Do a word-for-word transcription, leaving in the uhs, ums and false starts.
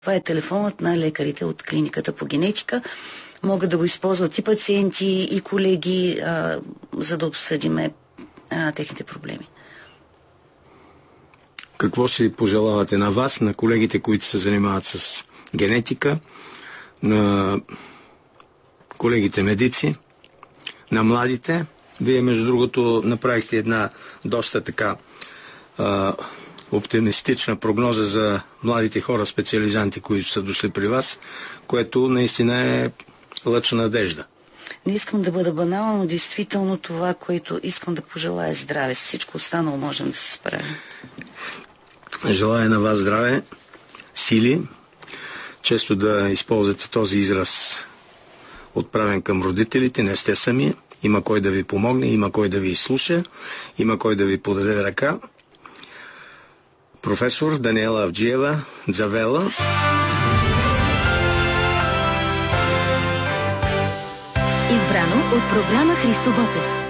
Това е телефонът на лекарите от клиниката по генетика. Могат да го използват и пациенти, и колеги, а, за да обсъдиме а, техните проблеми. Какво си пожелавате на вас, на колегите, които се занимават с генетика, на колегите медици, на младите? Вие, между другото, направихте една доста така а, оптимистична прогноза за младите хора, специализанти, които са дошли при вас, което наистина е лъч надежда. Не искам да бъда банална, но действително това, което искам да пожелая, здраве. С всичко останало можем да се справим. Желая на вас здраве, сили, често да използвате този израз, отправен към родителите, не сте сами, има кой да ви помогне, има кой да ви изслуша, има кой да ви подаде ръка. Професор Даниела Авджиева Дзавела. Избрано от програма Христо Ботев.